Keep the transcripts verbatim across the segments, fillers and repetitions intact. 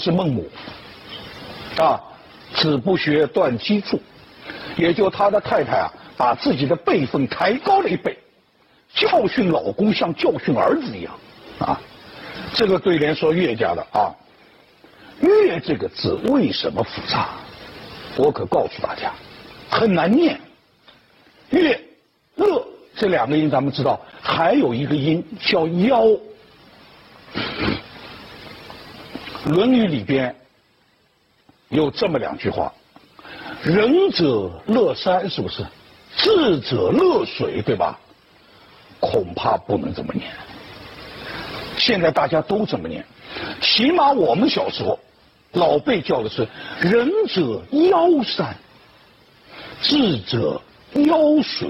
是孟母，啊，子不学断机杼，也就他的太太啊，把自己的辈分抬高了一辈，教训老公像教训儿子一样，啊，这个对联说岳家的啊，岳这个字为什么复杂？我可告诉大家，很难念。岳、乐这两个音咱们知道，还有一个音叫夭。《论语》里边有这么两句话：仁者乐山，是不是？智者乐水，对吧？恐怕不能这么念。现在大家都这么念，起码我们小时候，老辈叫的是仁者夭山，智者夭水。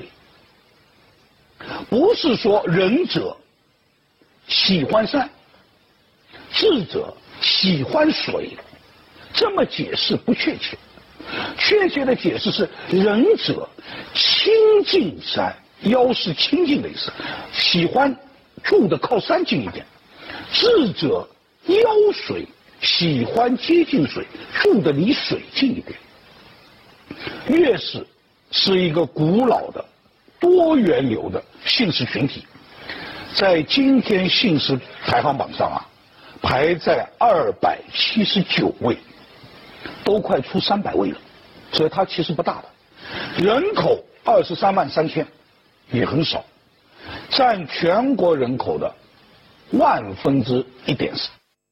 不是说仁者喜欢山，智者喜欢水，这么解释不确切。确切的解释是仁者亲近山，夭是亲近的意思，喜欢住的靠山近一点；智者夭水，喜欢接近水，住的离水近一点。岳氏是一个古老的多元流的姓氏群体，在今天姓氏排行榜上啊，排在二百七十九位，都快出三百位了，所以它其实不大的。人口二十三万三千，也很少，占全国人口的万分之一点四。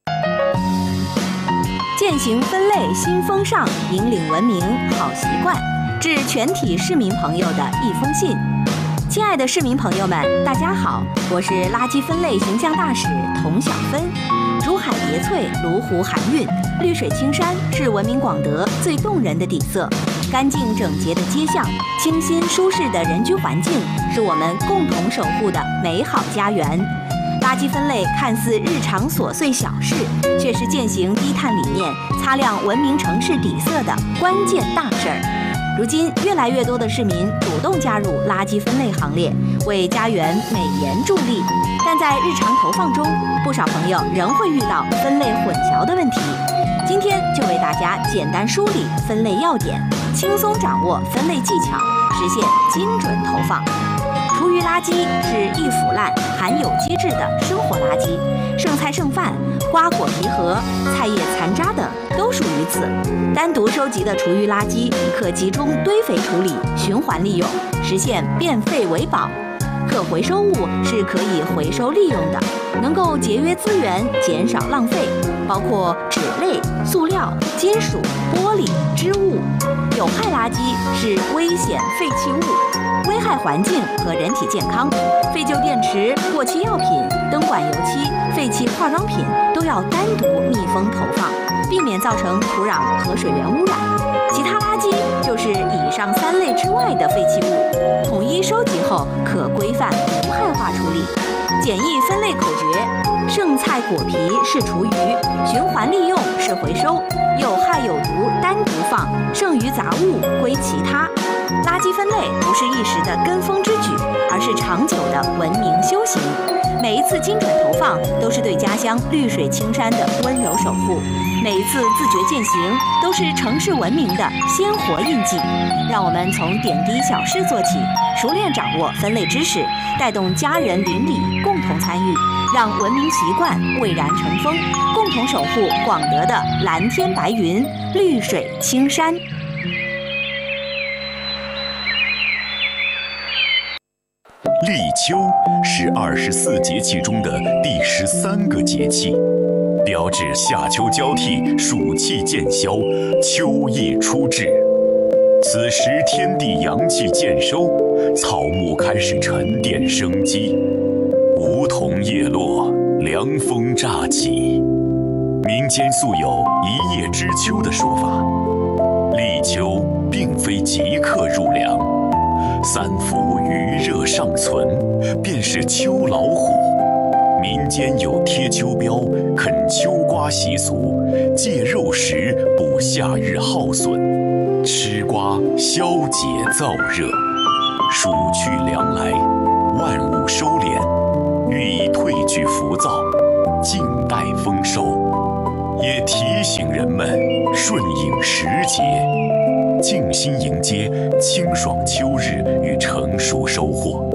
践行分类新风尚，引领文明好习惯，致全体市民朋友的一封信。亲爱的市民朋友们，大家好，我是垃圾分类形象大使童小芬。竹海叠翠，芦湖含韵，绿水青山是文明广德最动人的底色。干净整洁的街巷，清新舒适的人居环境，是我们共同守护的美好家园。垃圾分类看似日常琐碎小事，却是践行低碳理念、擦亮文明城市底色的关键大事儿。如今，越来越多的市民主动加入垃圾分类行列，为家园美颜助力。但在日常投放中，不少朋友仍会遇到分类混淆的问题。今天就为大家简单梳理分类要点，轻松掌握分类技巧，实现精准投放。厨余垃圾是易腐烂、含有机质的生活垃圾，剩菜剩饭、瓜果皮核、菜叶残渣等都属于此。单独收集的厨余垃圾可集中堆肥处理、循环利用，实现变废为宝。可回收物是可以回收利用的，能够节约资源、减少浪费，包括纸类、塑料、金属、玻璃、织物。有害垃圾是危险废弃物，危害环境和人体健康。废旧电池、过期药品、灯管油漆、废弃化妆品都要单独密封投放，避免造成土壤和水源污染。其他垃圾就是以上三类之外的废弃物，统一收集后可规范无害化处理。简易分类口诀：剩菜果皮是厨余，循环利用是回收，有害有毒单独放，剩余杂物归其他。垃圾分类不是一时的跟风之举，而是长久的文明修行。每一次精准投放，都是对家乡绿水青山的温柔守护；每一次自觉践行，都是城市文明的鲜活印记。让我们从点滴小事做起，熟练掌握分类知识，带动家人邻里共同参与，让文明习惯蔚然成风，共同守护广德的蓝天白云、绿水青山。 立秋是二十四节气中的第十三个节气，标志夏秋交替，暑气渐消，秋意初至。此时天地阳气渐收，草木开始沉淀生机，梧桐叶落，凉风乍起。民间素有一叶知秋的说法，立秋并非即刻入凉，三伏余热尚存，便是秋老虎。民间有贴秋膘、啃秋瓜习俗，借肉食补夏日耗损，吃瓜消解燥热。暑去凉来，万物收敛，寓意褪去浮躁，静待丰收。 也提醒人们顺应时节，静心迎接清爽秋日与成熟收获。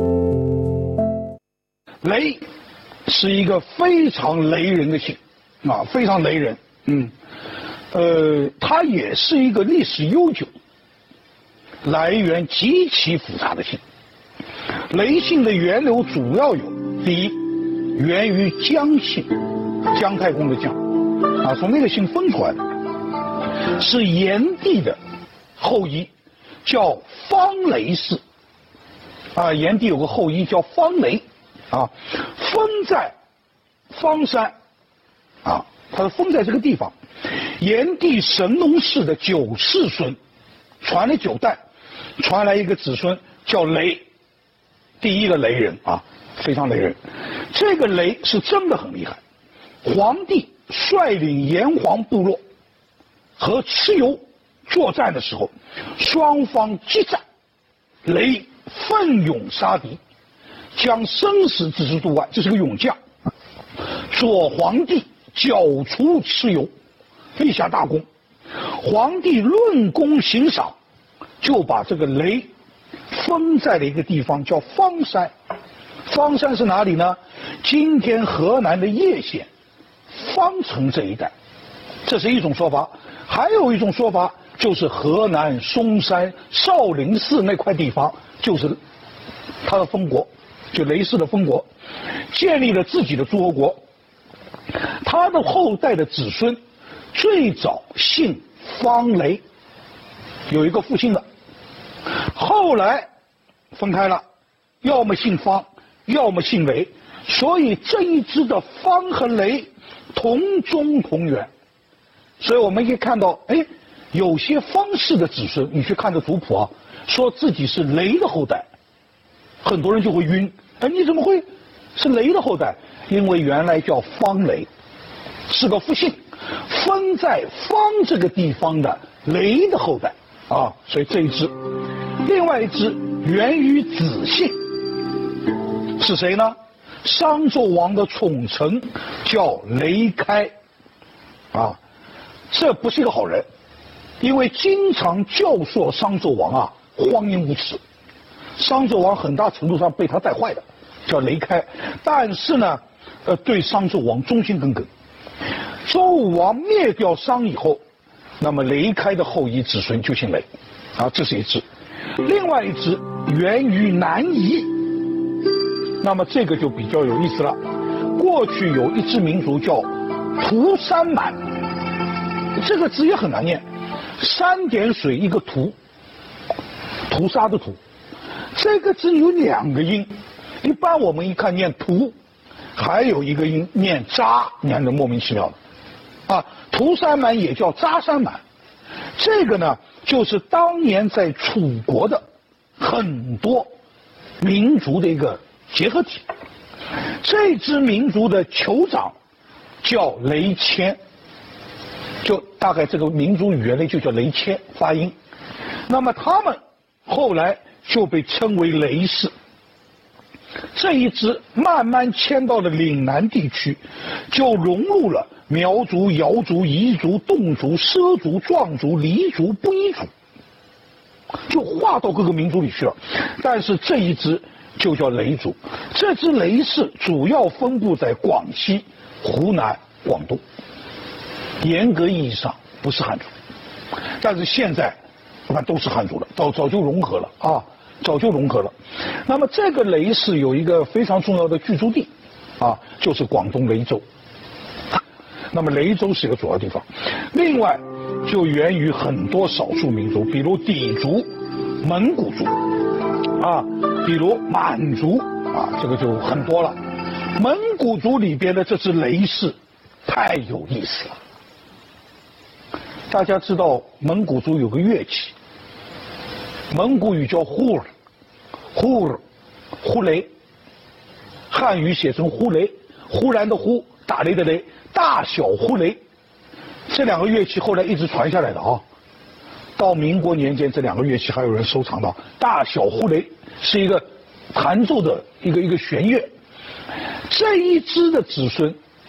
雷是一个非常雷人的姓啊，非常雷人。嗯，呃，它也是一个历史悠久、来源极其复杂的姓。雷姓的源流主要有：第一，源于姜姓，姜太公的姜啊，从那个姓分出来的，是炎帝的后裔，叫方雷氏。啊，炎帝有个后裔叫方雷，啊，封在方山，啊，他是封在这个地方。炎帝神农氏的九世孙，传了九代，传来一个子孙叫雷，第一个雷人啊，非常雷人。这个雷是真的很厉害。黄帝率领炎黄部落和蚩尤作战的时候，双方激战，雷奋勇杀敌，将生死置之度外，这是个勇将。左皇帝剿除蚩尤，立下大功。皇帝论功行赏，就把这个雷封在了一个地方叫方山。方山是哪里呢？今天河南的叶县方城这一带，这是一种说法。还有一种说法，就是河南嵩山少林寺那块地方，就是他的封国，就雷氏的封国，建立了自己的诸侯国。他的后代的子孙最早姓方雷，有一个复姓的，后来分开了，要么姓方，要么姓雷，所以这一支的方和雷同宗同源。所以我们可以看到，哎，有些方氏的子孙，你去看这族谱啊，说自己是雷的后代，很多人就会晕，哎，你怎么会是雷的后代？因为原来叫方雷，是个复姓，分在方这个地方的雷的后代啊，所以这一支。另外一支源于子姓，是谁呢？商纣王的宠臣叫雷开，啊，这不是一个好人，因为经常教唆商纣王啊荒淫无耻，商纣王很大程度上被他带坏的，叫雷开。但是呢，呃，对商纣王忠心耿耿。周武王灭掉商以后，那么雷开的后裔子孙就姓雷，啊，这是一支。另外一支源于南夷，那么这个就比较有意思了。过去有一支民族叫涂山满，这个字也很难念，三点水一个涂，屠杀的屠。这个字有两个音，一般我们一看念屠，还有一个音念扎，你看这莫名其妙的啊。涂山满也叫扎山满，这个呢就是当年在楚国的很多民族的一个结合体。这支民族的酋长叫雷谦，就大概这个民族语言里就叫雷谦发音。那么他们后来就被称为雷氏。这一支慢慢迁到了岭南地区，就融入了苗族、瑶族、彝族、侗族、畲族、壮族、黎族、布依族，就划到各个民族里去了。但是这一支就叫雷族。这支雷氏主要分布在广西、湖南、广东，严格意义上不是汉族，但是现在我看都是汉族了，早早就融合了啊。早就融合了。那么这个雷氏有一个非常重要的居住地，啊，就是广东雷州。那么雷州是一个主要地方，另外就源于很多少数民族，比如氐族、蒙古族，啊，比如满族，啊，这个就很多了。蒙古族里边的这支雷氏太有意思了。大家知道蒙古族有个乐器，蒙古语叫呼儿，呼儿，呼雷，汉语写成呼雷，忽然的忽，打雷的雷，大小呼雷，这两个乐器后来一直传下来的啊。到民国年间，这两个乐器还有人收藏到。大小呼雷是一个弹奏的一个一个弦乐。这一支的子孙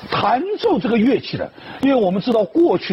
弹奏这个乐器的，因为我们知道过去